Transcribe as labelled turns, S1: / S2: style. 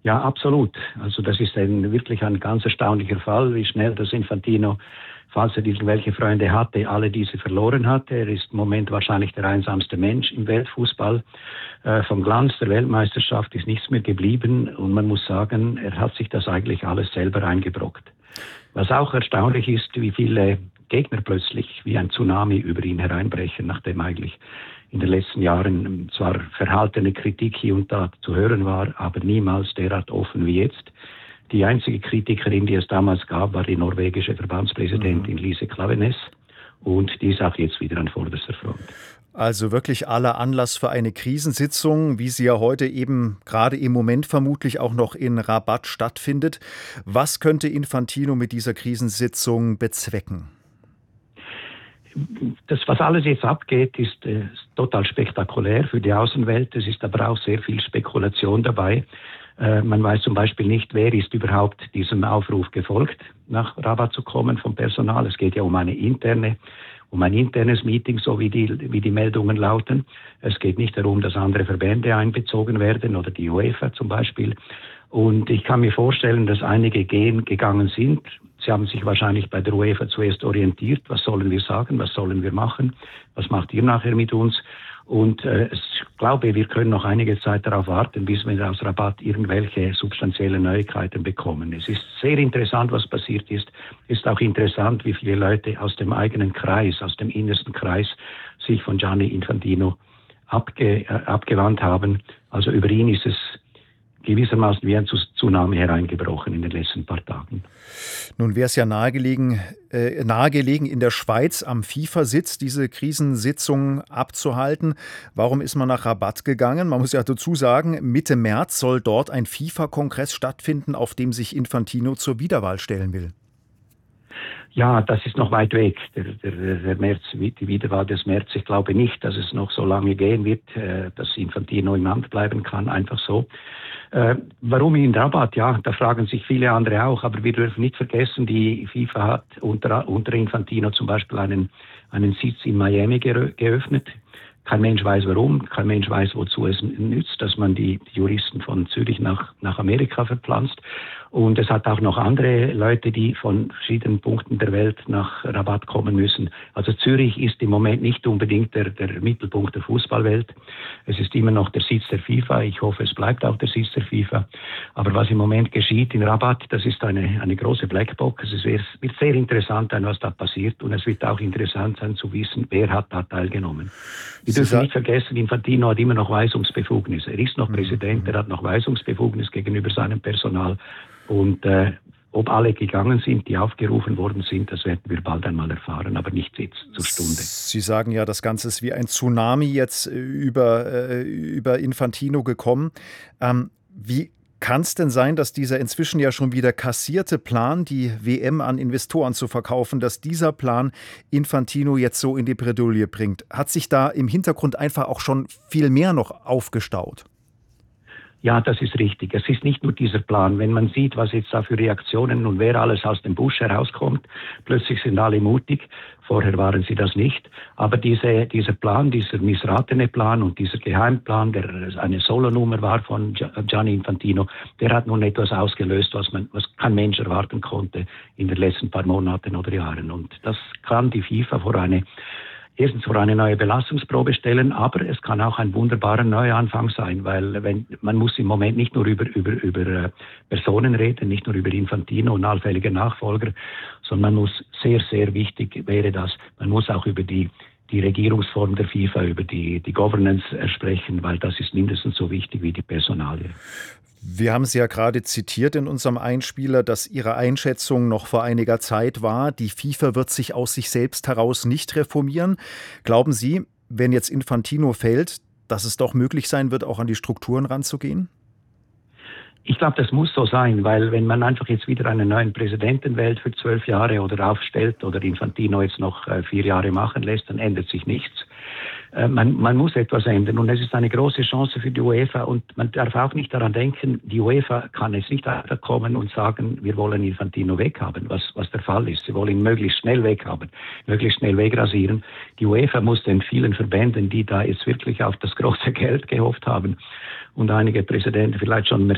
S1: Ja, absolut. Also das ist wirklich ein ganz erstaunlicher Fall, wie schnell das Infantino, falls er irgendwelche Freunde hatte, alle diese verloren hat. Er ist im Moment wahrscheinlich der einsamste Mensch im Weltfußball. Vom Glanz der Weltmeisterschaft ist nichts mehr geblieben und man muss sagen, er hat sich das eigentlich alles selber eingebrockt. Was auch erstaunlich ist, wie viele Gegner plötzlich wie ein Tsunami über ihn hereinbrechen, nachdem eigentlich in den letzten Jahren zwar verhaltene Kritik hier und da zu hören war, aber niemals derart offen wie jetzt. Die einzige Kritikerin, die es damals gab, war die norwegische Verbandspräsidentin Lise Klaveness und die ist auch jetzt wieder an vorderster Front.
S2: Also wirklich aller Anlass für eine Krisensitzung, wie sie ja heute eben gerade im Moment vermutlich auch noch in Rabat stattfindet. Was könnte Infantino mit dieser Krisensitzung bezwecken?
S1: Das, was alles jetzt abgeht, ist total spektakulär für die Außenwelt. Es ist aber auch sehr viel Spekulation dabei. Man weiß zum Beispiel nicht, wer ist überhaupt diesem Aufruf gefolgt, nach Rabat zu kommen vom Personal. Es geht ja um ein internes Meeting, so wie die Meldungen lauten. Es geht nicht darum, dass andere Verbände einbezogen werden oder die UEFA zum Beispiel. Und ich kann mir vorstellen, dass einige gegangen sind. Sie haben sich wahrscheinlich bei der UEFA zuerst orientiert. Was sollen wir sagen? Was sollen wir machen? Was macht ihr nachher mit uns? Und ich glaube, wir können noch einige Zeit darauf warten, bis wir aus Rabat irgendwelche substanziellen Neuigkeiten bekommen. Es ist sehr interessant, was passiert ist. Es ist auch interessant, wie viele Leute aus dem eigenen Kreis, aus dem innersten Kreis, sich von Gianni Infantino abgewandt haben. Also über ihn ist es gewissermaßen wie ein Tsunami hereingebrochen in den letzten paar Tagen.
S2: Nun wäre es ja nahegelegen, in der Schweiz am FIFA-Sitz diese Krisensitzung abzuhalten. Warum ist man nach Rabat gegangen? Man muss ja dazu sagen, Mitte März soll dort ein FIFA-Kongress stattfinden, auf dem sich Infantino zur Wiederwahl stellen will.
S1: Ja, das ist noch weit weg, der März, die Wiederwahl des März. Ich glaube nicht, dass es noch so lange gehen wird, dass Infantino im Amt bleiben kann, einfach so. Warum in Rabat? Ja, da fragen sich viele andere auch, aber wir dürfen nicht vergessen, die FIFA hat unter Infantino zum Beispiel einen Sitz in Miami geöffnet. Kein Mensch weiß warum, kein Mensch weiß, wozu es nützt, dass man die Juristen von Zürich nach Amerika verpflanzt. Und es hat auch noch andere Leute, die von verschiedenen Punkten der Welt nach Rabat kommen müssen. Also Zürich ist im Moment nicht unbedingt der Mittelpunkt der Fußballwelt. Es ist immer noch der Sitz der FIFA. Ich hoffe, es bleibt auch der Sitz der FIFA. Aber was im Moment geschieht in Rabat, das ist eine große Blackbox. Es wird sehr interessant sein, was da passiert. Und es wird auch interessant sein zu wissen, wer hat da teilgenommen. Wir dürfen nicht vergessen, Infantino hat immer noch Weisungsbefugnis. Er ist noch Präsident, er hat noch Weisungsbefugnis gegenüber seinem Personal. Und ob alle gegangen sind, die aufgerufen worden sind, das werden wir bald einmal erfahren, aber nicht jetzt zur Stunde.
S2: Sie sagen ja, das Ganze ist wie ein Tsunami jetzt über Infantino gekommen. Wie kann es denn sein, dass dieser inzwischen ja schon wieder kassierte Plan, die WM an Investoren zu verkaufen, dass dieser Plan Infantino jetzt so in die Bredouille bringt? Hat sich da im Hintergrund einfach auch schon viel mehr noch aufgestaut?
S1: Ja, das ist richtig. Es ist nicht nur dieser Plan. Wenn man sieht, was jetzt da für Reaktionen und wer alles aus dem Busch herauskommt, plötzlich sind alle mutig. Vorher waren sie das nicht. Aber dieser Plan, dieser missratene Plan und dieser Geheimplan, der eine Solonummer war von Gianni Infantino, der hat nun etwas ausgelöst, was kein Mensch erwarten konnte in den letzten paar Monaten oder Jahren. Und das kann die FIFA erstens vor eine neue Belastungsprobe stellen, aber es kann auch ein wunderbarer Neuanfang sein, weil man muss im Moment nicht nur über Personen reden, nicht nur über Infantino und allfällige Nachfolger, sondern man muss sehr, sehr wichtig wäre das, man muss auch über die Regierungsform der FIFA, über die Governance sprechen, weil das ist mindestens so wichtig wie die Personalie.
S2: Wir haben Sie ja gerade zitiert in unserem Einspieler, dass Ihre Einschätzung noch vor einiger Zeit war, die FIFA wird sich aus sich selbst heraus nicht reformieren. Glauben Sie, wenn jetzt Infantino fällt, dass es doch möglich sein wird, auch an die Strukturen ranzugehen?
S1: Ich glaube, das muss so sein, weil wenn man einfach jetzt wieder einen neuen Präsidenten wählt für 12 Jahre oder aufstellt oder Infantino jetzt noch 4 Jahre machen lässt, dann ändert sich nichts. Man muss etwas ändern und es ist eine große Chance für die UEFA und man darf auch nicht daran denken, die UEFA kann jetzt nicht einfach kommen und sagen, wir wollen Infantino weghaben, was der Fall ist. Sie wollen ihn möglichst schnell weghaben, möglichst schnell wegrasieren. Die UEFA muss den vielen Verbänden, die da jetzt wirklich auf das große Geld gehofft haben und einige Präsidenten vielleicht schon